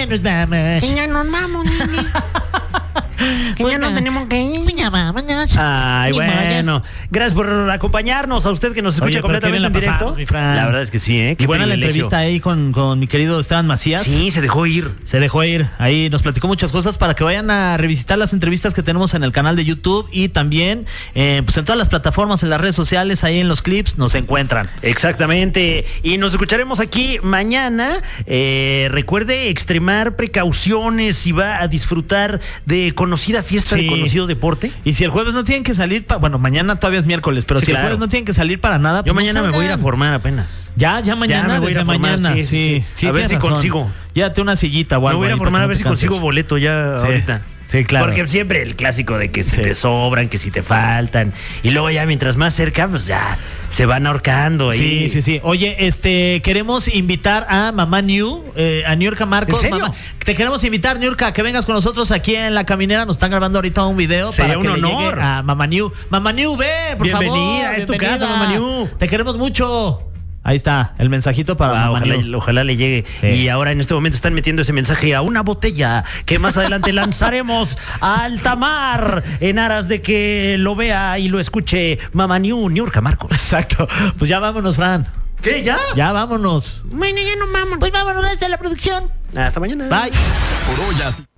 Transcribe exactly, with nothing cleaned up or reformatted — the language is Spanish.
ya nos vamos. Que ya nos vamos, nene. Que ya Bueno, nos tenemos que ir. pues ya vámonos. Ay, Ni bueno. modos. Gracias por acompañarnos. A usted que nos escucha Oye, pero qué bien completamente la en directo. pasamos, mi Fran. La verdad es que sí, ¿eh? Qué Y buena la privilegio. entrevista ahí con, con mi querido Esteban Macías. Sí, se dejó ir. Se dejó ir, ahí nos platicó muchas cosas para que vayan a revisitar las entrevistas que tenemos en el canal de YouTube y también eh, pues en todas las plataformas, en las redes sociales, ahí en los clips nos encuentran. Exactamente. Y nos escucharemos aquí mañana. Eh, recuerde extremar precauciones si va a disfrutar de conocida fiesta, Sí. de conocido deporte. Y si el jueves no tienen que salir, pa- bueno, mañana todavía es miércoles, pero Sí, si claro. el jueves no tienen que salir para nada, Yo pues no mañana me voy a ir a salgan. formar apenas. Ya, ya mañana, Ya me voy a ir desde a formar, mañana. sí, sí, sí. A ver tienes si razón. consigo. Llévate una sillita o Me algo voy a ir a ahí formar para a que ver no si te canses. consigo boleto ya Sí. ahorita. Sí, claro. Porque siempre el clásico de que si Sí. te sobran, que si te faltan. Y luego ya mientras más cerca, pues ya se van ahorcando ahí. Sí, sí, sí. Oye, este, queremos invitar a Mamá New, eh, a Niurka Marcos. ¿En serio? Mamá, te queremos invitar, Niurka, que vengas con nosotros aquí en La Caminera. Nos están grabando ahorita un video Sería para que un le honor. llegue a Mamá New. Mamá New, ve, por Bienvenida, favor. es tu bienvenida. casa, Mamá New. Te queremos mucho. Ahí está, el mensajito para Ah, Mamá ojalá, New. ojalá le llegue. Sí. Y ahora en este momento están metiendo ese mensaje a una botella que más adelante lanzaremos a alta mar en aras de que lo vea y lo escuche Mamá New, Niurka Marcos. Exacto. Pues ya vámonos, Fran. ¿Qué? ¿Ya? Ya vámonos. Bueno, ya nos vamos. Pues vámonos, gracias a la producción. Hasta mañana. Bye. Por hoy así.